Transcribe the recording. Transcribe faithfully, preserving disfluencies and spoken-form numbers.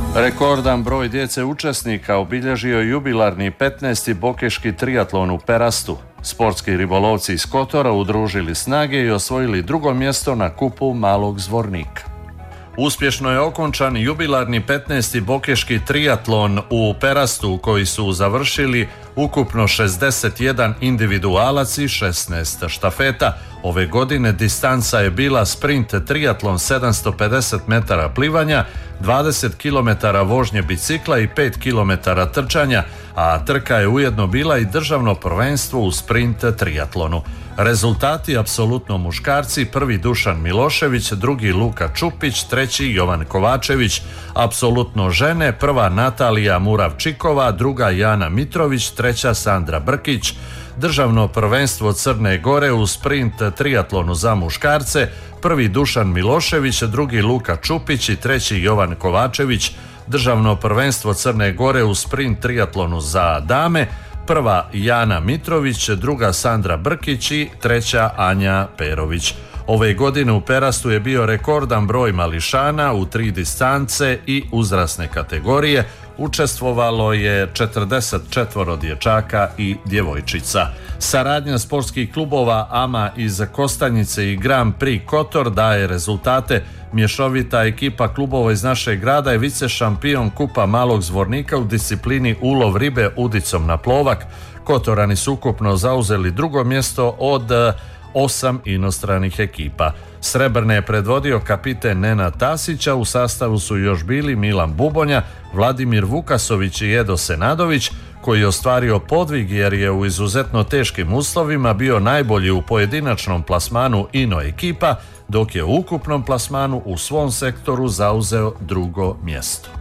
Rekordan broj djece učesnika obilježio je jubilarni petnaesti Bokeški triatlon u Perastu. Sportski ribolovci iz Kotora udružili snage i osvojili drugo mjesto na kupu Malog Zvornika. Uspješno je okončan jubilarni petnaesti Bokeški triatlon u Perastu, koji su završili ukupno šezdeset jedan individualac i šesnaest štafeta. Ove godine distanca je bila sprint triatlon sedamsto pedeset metara plivanja, dvadeset kilometara vožnje bicikla i pet kilometara trčanja, a trka je ujedno bila i državno prvenstvo u sprint triatlonu. Rezultati apsolutno muškarci: prvi Dušan Milošević, drugi Luka Čupić, treći Jovan Kovačević. Apsolutno žene: prva Natalija Muravčikova, druga Jana Mitrović, treća Sandra Brkić. Državno prvenstvo Crne Gore u sprint triatlonu za muškarce: prvi Dušan Milošević, drugi Luka Čupić i treći Jovan Kovačević. Državno prvenstvo Crne Gore u sprint triatlonu za dame: prva Jana Mitrović, druga Sandra Brkić i treća Anja Perović. Ove godine u Perastu je bio rekordan broj mališana u tri distance i uzrasne kategorije. Učestvovalo je četrdeset četvoro dječaka i djevojčica. Saradnja sportskih klubova AMA iz Kostanjice i Grand Prix Kotor daje rezultate. Mješovita ekipa klubova iz našeg grada je vice šampion kupa Malog Zvornika u disciplini ulov ribe udicom na plovak. Kotorani su ukupno zauzeli drugo mjesto od osam inostranih ekipa. Srebrne je predvodio kapiten Nenad Tasića, u sastavu su još bili Milan Bubonja, Vladimir Vukasović i Edo Senadović, koji je ostvario podvig jer je u izuzetno teškim uslovima bio najbolji u pojedinačnom plasmanu ino ekipa, dok je u ukupnom plasmanu u svom sektoru zauzeo drugo mjesto.